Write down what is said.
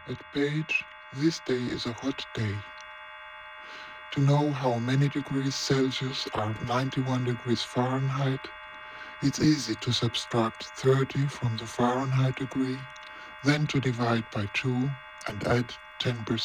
At page, this day is a hot day. To know how many degrees Celsius are 91 degrees Fahrenheit, it's easy to subtract 30 from the Fahrenheit degree, then to divide by 2 and add 10%.